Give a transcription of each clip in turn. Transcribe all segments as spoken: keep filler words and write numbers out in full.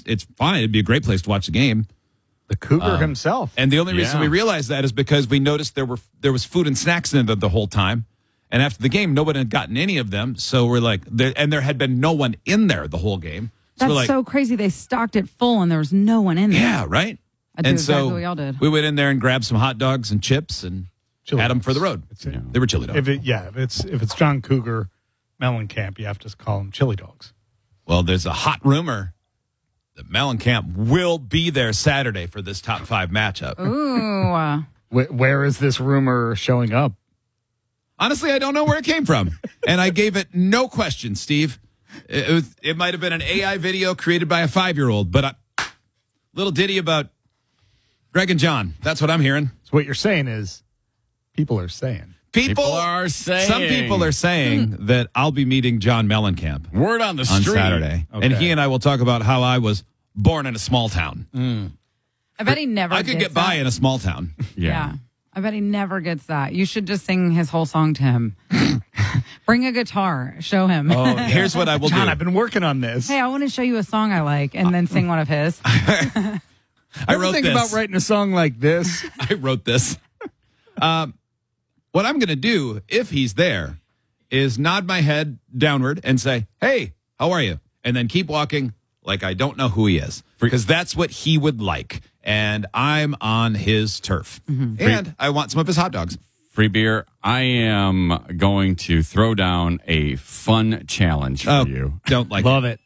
it's fine. It'd be a great place to watch the game. The Cougar Um, himself. And the only reason Yeah. we realized that is because we noticed there were there was food and snacks in it the whole time. And after the game, nobody had gotten any of them. So we're like, there, and there had been no one in there the whole game. So That's we're like, so crazy. They stocked it full and there was no one in there. yeah, right? I do and exactly so what y'all did. we went in there and grabbed some hot dogs and chips and Chili had them dogs. for the road. It's a- They were chili dogs. If it, yeah, if it's if it's John Cougar Mellencamp, you have to call them chili dogs. Well, there's a hot rumor that Mellencamp will be there Saturday for this top five matchup. Ooh. uh, Wh- where is this rumor showing up? Honestly, I don't know where it came from. And I gave it no question, Steve. It, it, was, it might have been an A I video created by a five-year-old, but a little ditty about Greg and John. That's what I'm hearing. So what you're saying is people are saying. People, People are saying. Some people are saying that I'll be meeting John Mellencamp Word on the on street. Saturday. And Okay. he and I will talk about how I was born in a small town. I bet he never I could gets get by that. in a small town. Yeah. Yeah. I bet he never gets that. You should just sing his whole song to him. Bring a guitar. Show him. Oh, here's what I will John, do. I've been working on this. Hey, I want to show you a song I like, and then sing one of his. I Ever wrote think this. about writing a song like this? I wrote this. Um, what I'm going to do, if he's there, is nod my head downward and say, hey, how are you? And then keep walking like I don't know who he is. Because that's what he would like. And I'm on his turf. And I want some of his hot dogs. Free beer. I am going to throw down a fun challenge for Oh, you. don't like Love it.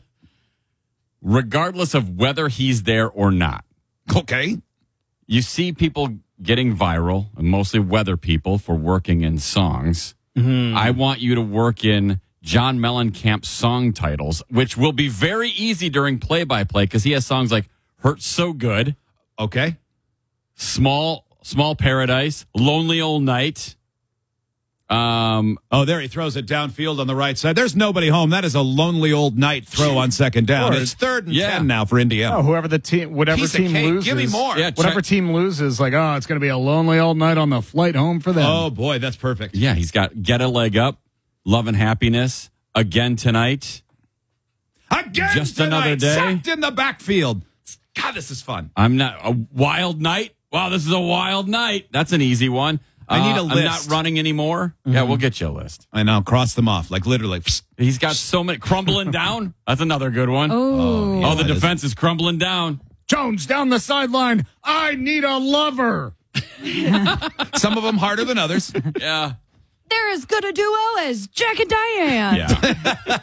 Regardless of whether he's there or not. it. Okay. You see people getting viral, and mostly weather people, for working in songs. I want you to work in John Mellencamp song titles, which will be very easy during play-by-play because he has songs like Hurts So Good, Okay. Small Small Paradise, Lonely Old Night. Um, Oh, there he throws it downfield on the right side. There's nobody home. That is a lonely old night throw on second down. Or- It's third and Yeah. ten now for Indiana. Oh, whoever the team, whatever Piece of team cake. loses, Give me more. Yeah, whatever check- team loses, like, oh, it's going to be a lonely old night on the flight home for them. Oh, boy, that's perfect. yeah, he's got Get a Leg Up, Love and Happiness, Again Tonight. Again Just tonight, another day. sacked in the backfield. God, this is fun. I'm not a Wild Night. Wow, this is a wild night. That's an easy one. I need a Uh, I'm list. not running anymore. Yeah, we'll get you a list. And I'll cross them off, like literally. Psst. He's got so many crumbling down. That's another good one. Oh, yeah. oh, the that is- defense is crumbling down. Jones down the sideline. I need a lover. Some of them harder than others. Yeah. they're as good a duo as Jack and Diane. Yeah.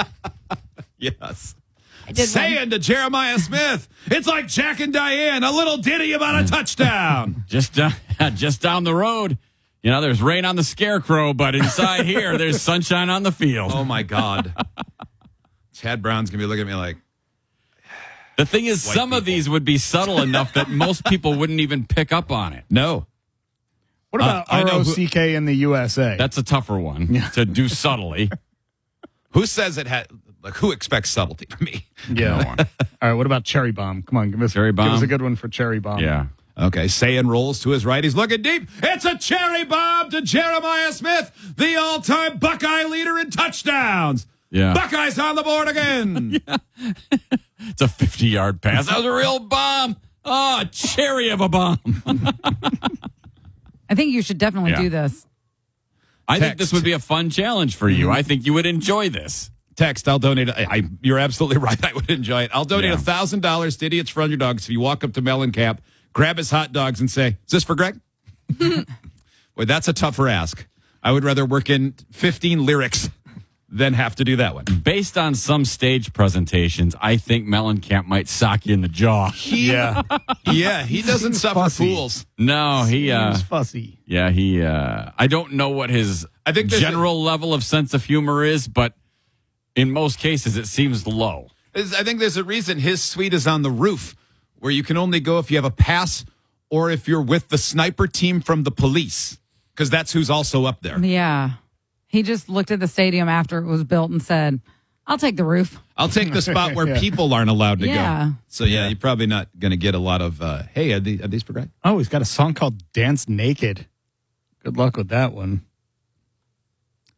Yes. I did one. Saying to Jeremiah Smith, it's like Jack and Diane, a little ditty about a touchdown. just uh, just down the road. You know, there's rain on the scarecrow, but inside here, there's sunshine on the field. Oh, my God. Chad Brown's going to be looking at me like, The thing is, White some of people. these would be subtle enough that most people wouldn't even pick up on it. no. What about Uh, I know R O who- C K in the U S A? That's a tougher one to do subtly. Who says it had, like, who expects subtlety from me? yeah. All right. What about Cherry Bomb? Come on, give us Cherry Give us Bomb? a good one for Cherry Bomb. Yeah. Okay, Sayin rolls to his right. He's looking deep. It's a cherry bomb to Jeremiah Smith, the all-time Buckeye leader in touchdowns. Yeah. Buckeyes on the board again. It's a fifty-yard pass. That was a real bomb. Oh, a cherry of a bomb. I think you should definitely Yeah. do this. I think Text. this would be a fun challenge for you. I think you would enjoy this. Text, I'll donate. I, I, you're absolutely right. I would enjoy it. I'll donate Yeah. one thousand dollars to Idiots for Underdogs if you walk up to Mellencamp, grab his hot dogs, and say, is this for Greg? Boy, that's a tougher ask. I would rather work in fifteen lyrics than have to do that one. Based on some stage presentations, I think Mellencamp might sock you in the jaw. Yeah. Yeah, he doesn't Seems suffer fussy. fools. No, he. Uh, Seems fussy. yeah, he. Uh, I don't know what his I think there's general level of sense of humor is, but in most cases, it seems low. Is- I think there's a reason his suite is on the roof, where you can only go if you have a pass or if you're with the sniper team from the police, because that's who's also up there. Yeah. He just looked at the stadium after it was built and said, I'll take the roof. I'll take the spot where Yeah. people aren't allowed to Yeah. go. So, yeah, you're probably not going to get a lot of, uh, hey, are these, are these for Greg? Oh, he's got a song called Dance Naked. Good luck with that one.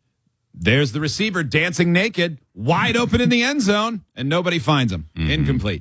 There's the receiver dancing naked, wide open in the end zone, and nobody finds him. Incomplete.